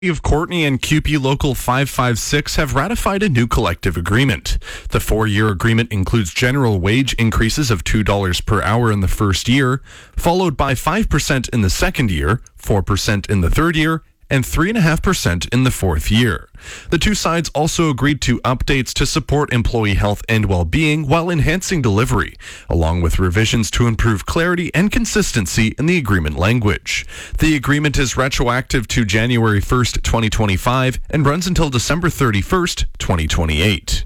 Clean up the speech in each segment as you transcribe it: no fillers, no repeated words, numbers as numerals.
Of Courtenay and CUPE Local 556 have ratified a new collective agreement. The 4-year agreement includes general wage increases of $2 per hour in the first year, followed by 5% in the second year, 4% in the third year, and 3.5% in the fourth year. The two sides also agreed to updates to support employee health and well-being while enhancing delivery, along with revisions to improve clarity and consistency in the agreement language. The agreement is retroactive to January 1st, 2025 and runs until December 31st, 2028.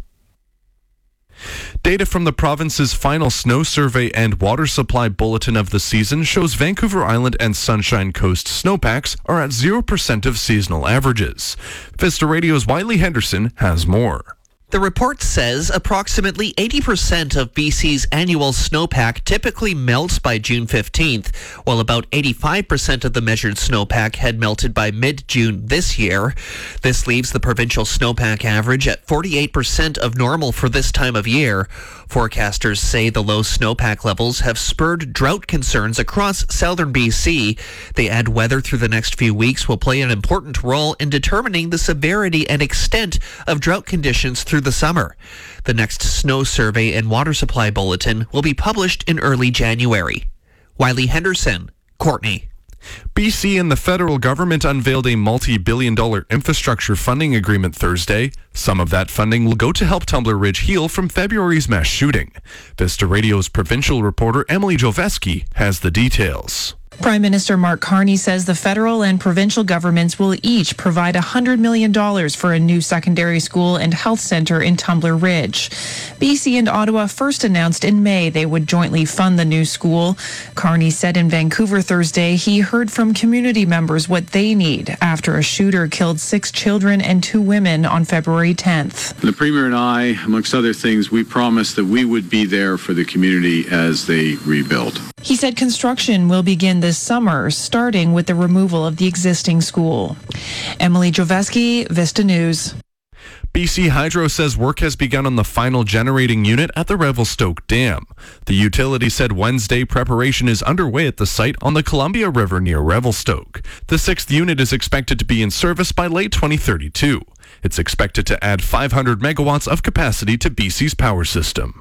Data from the province's final snow survey and water supply bulletin of the season shows Vancouver Island and Sunshine Coast snowpacks are at 0% of seasonal averages. Vista Radio's Wiley Henderson has more. The report says approximately 80% of BC's annual snowpack typically melts by June 15th, while about 85% of the measured snowpack had melted by mid-June this year. This leaves the provincial snowpack average at 48% of normal for this time of year. Forecasters say the low snowpack levels have spurred drought concerns across southern BC. They add weather through the next few weeks will play an important role in determining the severity and extent of drought conditions through the summer. The next snow survey and water supply bulletin will be published in early January. Wiley Henderson, Courtenay. BC and the federal government unveiled a multi-billion-dollar infrastructure funding agreement Thursday. Some of that funding will go to help Tumbler Ridge heal from February's mass shooting. Vista Radio's provincial reporter Emily Joveski has the details. Prime Minister Mark Carney says the federal and provincial governments will each provide $100 million for a new secondary school and health centre in Tumbler Ridge. BC and Ottawa first announced in May they would jointly fund the new school. Carney said in Vancouver Thursday he heard from community members what they need after a shooter killed 6 children and 2 women on February 10th. The Premier and I, amongst other things, we promised that we would be there for the community as they rebuild. He said construction will begin this summer, starting with the removal of the existing school. Emily Joveski, Vista News. BC Hydro says work has begun on the final generating unit at the Revelstoke Dam. The utility said Wednesday preparation is underway at the site on the Columbia River near Revelstoke. The 6th unit is expected to be in service by late 2032. It's expected to add 500 megawatts of capacity to BC's power system.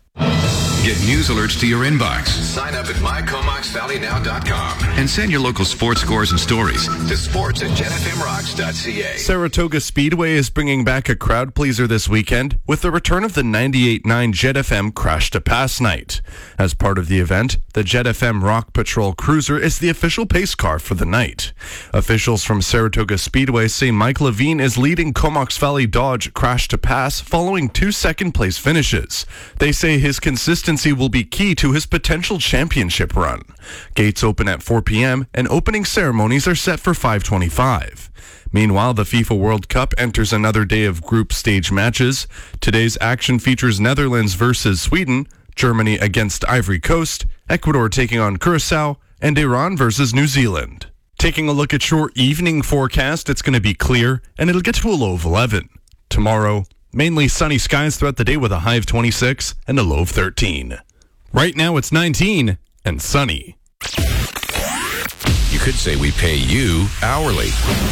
Get news alerts to your inbox. Sign up at mycomoxvalleynow.com and send your local sports scores and stories to sports@jetfmrocks.ca. Saratoga Speedway is bringing back a crowd pleaser this weekend with the return of the 98.9 Jet FM Crash to Pass night. As part of the event, the Jet FM Rock Patrol Cruiser is the official pace car for the night. Officials from Saratoga Speedway say Mike Levine is leading Comox Valley Dodge Crash to Pass following 2 second-place finishes. They say his consistency will be key to his potential championship run. Gates open at 4 p.m. and opening ceremonies are set for 5:25. Meanwhile, the FIFA World Cup enters another day of group stage matches. Today's action features Netherlands versus Sweden, Germany against Ivory Coast, Ecuador taking on Curacao, and Iran versus New Zealand. Taking a look at your evening forecast, it's going to be clear, and it'll get to a low of 11. Tomorrow, mainly sunny skies throughout the day with a high of 26 and a low of 13. Right now it's 19 and sunny. You could say we pay you hourly.